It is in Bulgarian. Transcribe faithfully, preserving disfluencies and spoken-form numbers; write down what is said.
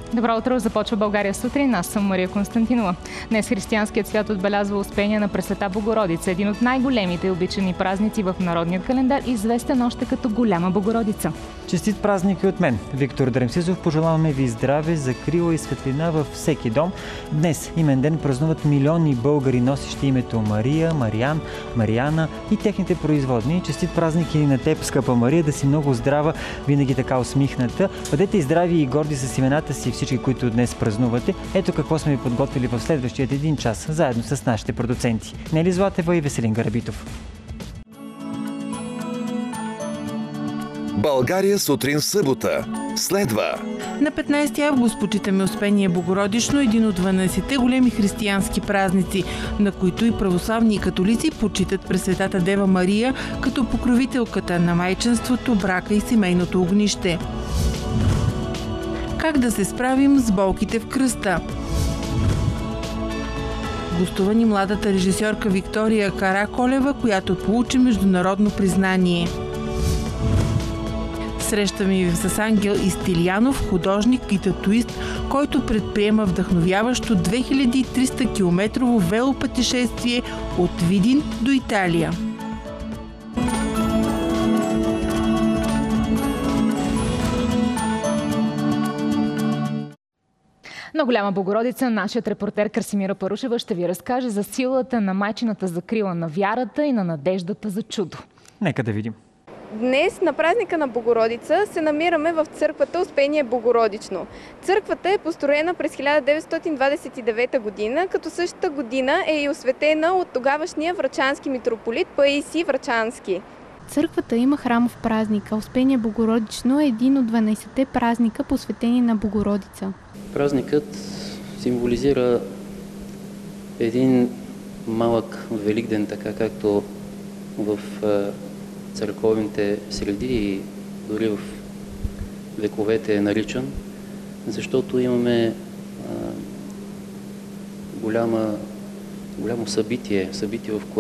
Добро утро, започва България сутрин. Аз съм Мария Константинова. Днес християнският свят отбелязва Успение на Пресвета Богородица, един от най-големите и обичани празници в народният календар, известен още като Голяма Богородица. Честит празник и от мен, Виктор Дремсизов. Пожелаваме ви здраве, закрила и светлина във всеки дом. Днес имен ден празнуват милиони българи, носещи името Мария, Мариан, Мариана и техните производни. Честит празник и на теб, скъпа Мария, да си много здрава, винаги така усмихната. Бъдете и здрави и горди с имената си всички, които днес празнувате. Ето какво сме ви подготвили в следващия един час, заедно с нашите продуценти Нели Златева и Веселин Гарабитов. България сутрин събота. Следва. На петнайсети август почитаме Успение Богородично, един от дванайсетте големи християнски празници, на които и православни и католици почитат Пресветата Дева Мария като покровителката на майчинството, брака и семейното огнище. Как да се справим с болките в кръста? Гостува ни младата режисьорка Виктория Караколева, която получи международно признание. Срещаме ви с Ангел Истилиянов, художник и татуист, който предприема вдъхновяващо две хиляди и триста километрово велопътешествие от Видин до Италия. На Голяма Богородица нашият репортер Красимира Парушева ще ви разкаже за силата на майчината закрила на вярата и на надеждата за чудо. Нека да видим. Днес на празника на Богородица се намираме в църквата Успение Богородично. Църквата е построена през хиляда деветстотин двадесет и девета година, като същата година е и осветена от тогавашния врачански митрополит Паисий Врачански. Църквата има храмов празник, а Успение Богородично е един от дванайсетте празника, посветени на Богородица. Празникът символизира един малък Великден, така както в църковните среди и дори в вековете е наричан, защото имаме а, голяма, голямо събитие, събитие, в което